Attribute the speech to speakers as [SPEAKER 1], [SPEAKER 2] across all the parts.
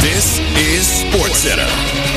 [SPEAKER 1] This is SportsCenter.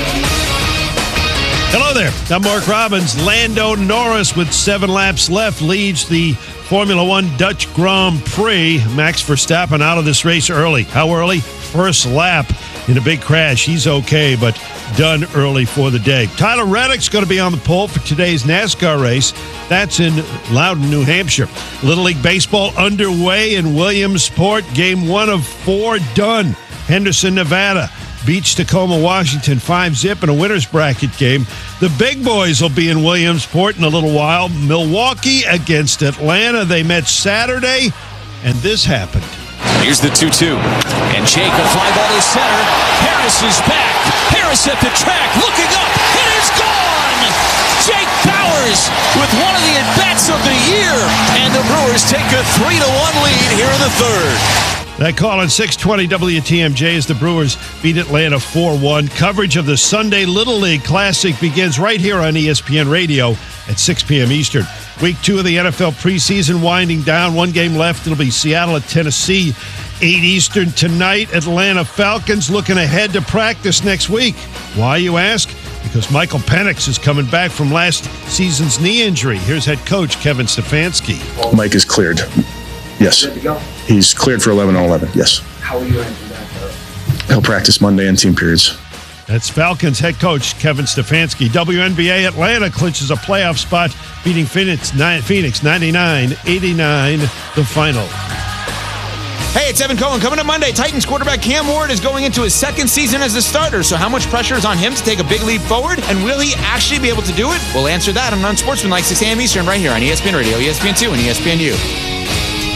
[SPEAKER 2] Hello there. I'm Mark Robbins. Lando Norris, with 7 laps left, leads the Formula One Dutch Grand Prix. Max Verstappen out of this race early. How early? First lap in a big crash. He's okay, but done early for the day. Tyler Reddick's going to be on the pole for today's NASCAR race. That's in Loudon, New Hampshire. Little League Baseball underway in Williamsport. Game 1 of 4 done. Henderson, Nevada beats Tacoma, Washington 5-0 in a winner's bracket game. The big boys will be in Williamsport in a little while. Milwaukee against Atlanta. They met Saturday, and this happened.
[SPEAKER 3] Here's the 2-2. And Jake, a fly ball to center. Harris is back. Harris at the track, looking up. It is gone! Jake Bowers with one of the at-bats of the year. And the Brewers take a 3-1 lead here in the third.
[SPEAKER 2] That call on 620 WTMJ as the Brewers beat Atlanta 4-1. Coverage of the Sunday Little League Classic begins right here on ESPN Radio at 6 p.m. Eastern. Week 2 of the NFL preseason winding down. 1 game left. It'll be Seattle at Tennessee, 8 Eastern tonight. Atlanta Falcons looking ahead to practice next week. Why, you ask? Because Michael Penix is coming back from last season's knee injury. Here's head coach Kevin Stefanski.
[SPEAKER 4] Mike is cleared. Yes.
[SPEAKER 5] Good to go.
[SPEAKER 4] He's cleared for 11-11. Yes.
[SPEAKER 5] How will you handle that?
[SPEAKER 4] He'll practice Monday and team periods.
[SPEAKER 2] That's Falcons head coach Kevin Stefanski. WNBA Atlanta clinches a playoff spot, beating Phoenix 99-89, the final.
[SPEAKER 6] Hey, it's Evan Cohen. Coming up Monday, Titans quarterback Cam Ward is going into his 2nd season as a starter. So how much pressure is on him to take a big leap forward? And will he actually be able to do it? We'll answer that on Unsportsmanlike 6 a.m. Eastern right here on ESPN Radio, ESPN2, and ESPNU.